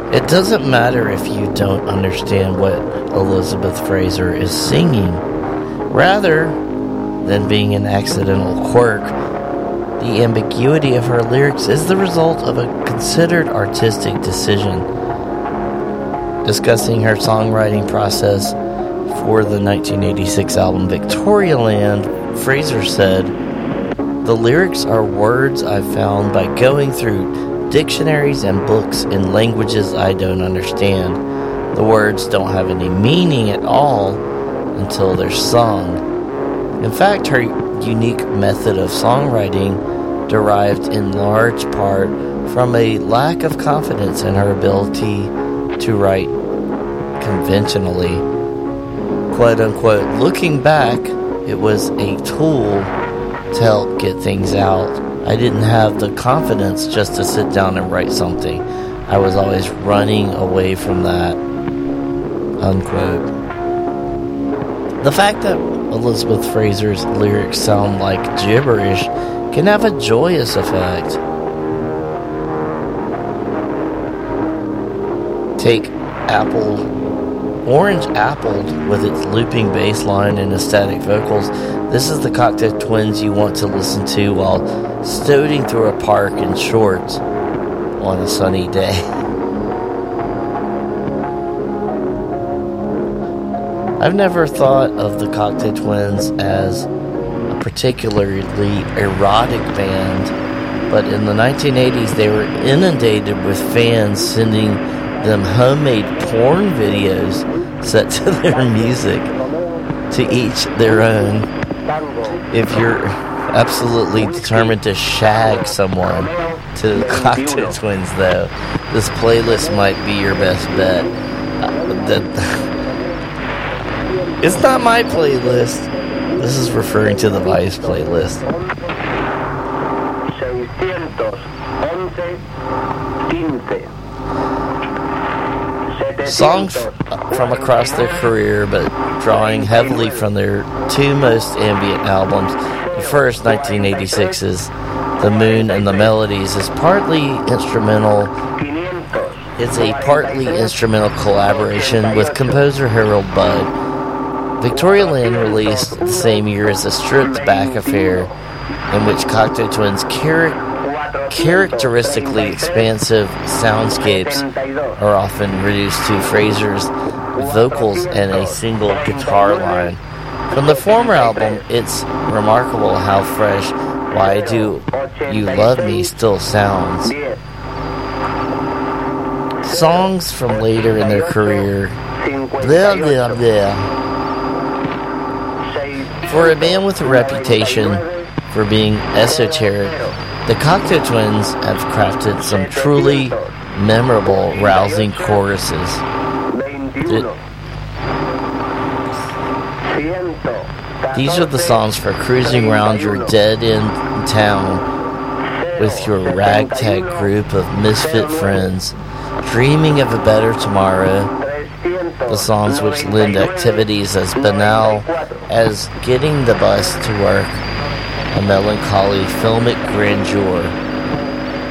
It doesn't matter if you don't understand what Elizabeth Fraser is singing. Rather than being an accidental quirk, the ambiguity of her lyrics is the result of a considered artistic decision. Discussing her songwriting process for the 1986 album Victorialand, Fraser said, "The lyrics are words I found by going through dictionaries and books in languages I don't understand. The words don't have any meaning at all until they're sung." In fact, her unique method of songwriting derived in large part from a lack of confidence in her ability to write conventionally. Quote unquote, looking back, it was a tool to help get things out. I didn't have the confidence just to sit down and write something. I was always running away from that. Unquote. The fact that Elizabeth Fraser's lyrics sound like gibberish can have a joyous effect. Take Orange Apple with its looping bass line and ecstatic vocals. This is the Cocteau Twins you want to listen to while stoating through a park in shorts on a sunny day. I've never thought of the Cocteau Twins as a particularly erotic band, but in the 1980s they were inundated with fans sending them homemade porn videos set to their music, to each their own. If you're absolutely determined to shag someone to the Cocteau Twins, though, this playlist might be your best bet. It's not my playlist. This is referring to the Vice playlist. Songs from across their career, but drawing heavily from their two most ambient albums. The first, 1986's The Moon and the Melodies, is partly instrumental. It's a partly instrumental collaboration with composer Harold Budd. Victorialand released the same year as a stripped-back affair in which Cocteau Twins' characteristically expansive soundscapes are often reduced to Fraser's vocals and a single guitar line. From the former album, it's remarkable how fresh Why Do You Love Me still sounds. Songs from later in their career, blah blah blah. For a band with a reputation for being esoteric, the Cocteau Twins have crafted some truly memorable, rousing choruses. These are the songs for cruising around your dead-end town with your ragtag group of misfit friends, dreaming of a better tomorrow. The songs which lend activities as banal as getting the bus to work, a melancholy filmic grandeur